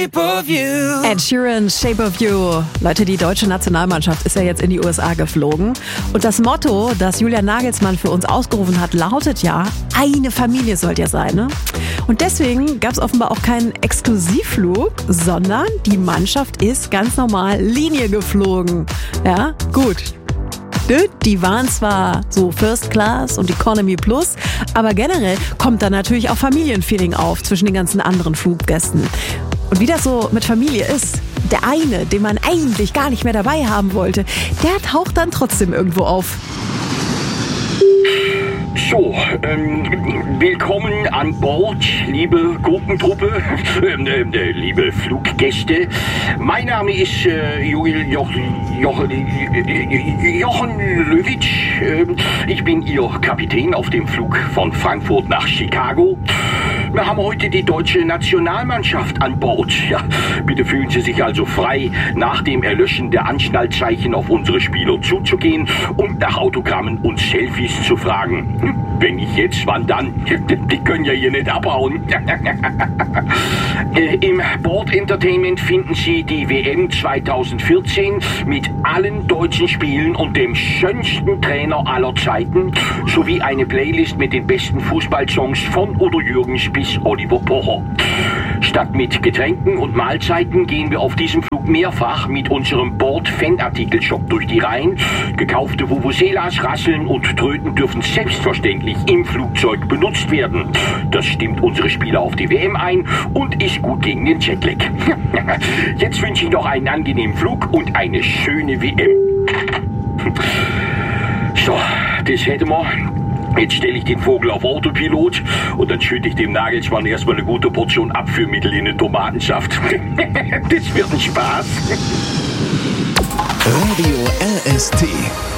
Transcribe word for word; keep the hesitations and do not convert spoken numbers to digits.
shape of you. Ed Sheeran, Shape of You. Leute, die deutsche Nationalmannschaft ist ja jetzt in die U S A geflogen. Und das Motto, das Julian Nagelsmann für uns ausgerufen hat, lautet ja, eine Familie sollt ihr sein, ne? Und deswegen gab es offenbar auch keinen Exklusivflug, sondern die Mannschaft ist ganz normal Linie geflogen. Ja, gut. Die waren zwar so First Class und Economy Plus, aber generell kommt da natürlich auch Familienfeeling auf zwischen den ganzen anderen Fluggästen. Und wie das so mit Familie ist, der eine, den man eigentlich gar nicht mehr dabei haben wollte, der taucht dann trotzdem irgendwo auf. So, ähm, willkommen an Bord, liebe Gruppentruppe, äh, äh, liebe Fluggäste. Mein Name ist äh, Joel Joch, Joch, äh, Jochen Löwitsch. Äh, ich bin Ihr Kapitän auf dem Flug von Frankfurt nach Chicago. Wir haben heute die deutsche Nationalmannschaft an Bord. Ja, bitte fühlen Sie sich also frei, nach dem Erlöschen der Anschnallzeichen auf unsere Spieler zuzugehen und nach Autogrammen und Selfies zu fragen. Wenn nicht jetzt, wann dann? Die können ja hier nicht abhauen. äh, Im Board Entertainment finden Sie die W M zwanzig vierzehn mit allen deutschen Spielen und dem schönsten Trainer aller Zeiten sowie eine Playlist mit den besten Fußballsongs von Udo Jürgens bis Oliver Pocher. Statt mit Getränken und Mahlzeiten gehen wir auf diesem Flug mehrfach mit unserem Bord-Fanartikel-Shop durch die Reihen. Gekaufte Vuvuzelas, Rasseln und Tröten dürfen selbstverständlich im Flugzeug benutzt werden. Das stimmt unsere Spieler auf die W M ein und ist gut gegen den Jetlag. Jetzt wünsche ich noch einen angenehmen Flug und eine schöne W M. So, das hätten wir. Jetzt stelle ich den Vogel auf Autopilot und dann schütte ich dem Nagelsmann erstmal eine gute Portion Abführmittel in den Tomatensaft. Das wird ein Spaß. Radio L S T.